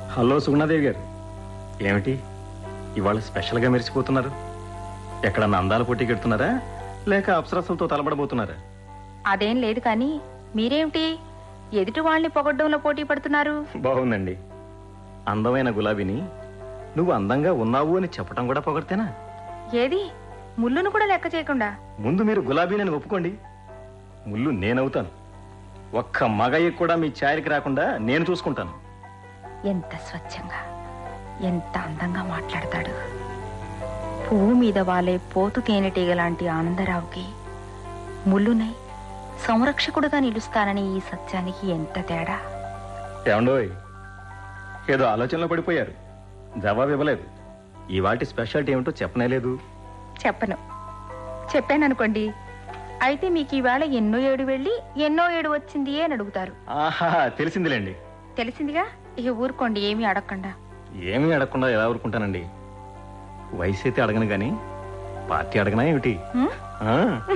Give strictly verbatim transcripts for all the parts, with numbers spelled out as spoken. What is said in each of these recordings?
Hello Sugunadevi గారు, ఏమిటి ఇవాళ స్పెషల్గా మెరిసిపోతున్నారు? ఎక్కడన్నా అందాల పోటీకి ఎడుతున్నారా, లేక అప్సరసలతో తలబడబోతున్నారా? అదేం లేదు కానీ మీరేమిటి ఎదుటి వాళ్ళని పొగడ్డంలో పోటీ పడుతున్నారు? బాగుందండి. అందమైన గులాబీని నువ్వు అందంగా ఉన్నావు అని చెప్పడం కూడా పొగడితేనా? ఏది ముళ్ళును కూడా లెక్క చేయకుండా? ముందు మీరు గులాబీని ఒప్పుకోండి, ముళ్ళు నేనవుతాను. ఒక్క మగయ్య కూడా మీ ఛాయకి రాకుండా నేను చూసుకుంటాను. ఎంత స్వచ్ఛంగా, ఎంత అందంగా మాట్లాడతాడు. పువ్వు మీద వాలే పోతు తేనెటీగ లాంటి ఆనందరావుకి ముళ్ళునై సంరక్షకుడుగా నిలుస్తానని ఈ సత్యానికి ఎంత తేడా! ఏమండోయ్, ఏదో ఆలోచనలో పడిపోయారు, జవాబు ఇవ్వలేదు. ఇవాటి స్పెషాలిటీ ఏమిటో చెప్పనేలేదు. చెప్పను. చెప్పాననుకోండి, అయితే మీకు ఈవేళ ఎన్నో ఏడు వెళ్ళి ఎన్నో ఏడు వచ్చింది అని అడుగుతారు. ఆహా, తెలిసిందిలేండి. తెలిసిందిగా, ఇక ఊరుకోండి, ఏమీ అడగకుండా. ఏమీ అడగకుండా ఎలా ఊరుకుంటానండి? వయసు అయితే అడగను గాని పార్టీ అడగనా ఏమిటి? ఆ?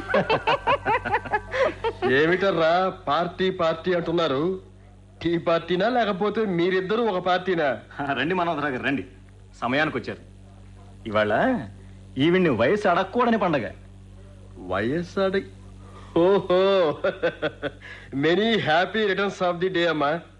ఏమిటర్రా పార్టీ పార్టీ అంటున్నారు? టీ పార్టీనా లేకపోతే మీరిద్దరూ ఒక పార్టీనా? రండి మనోహర గారు, రండి, సమయానికి వచ్చారు. ఇవాళ ఈవిడ్ని వయసు అడగకూడని పండగ. వయస్సు అడగ ఓహో, many happy returns of the day అమ్మా.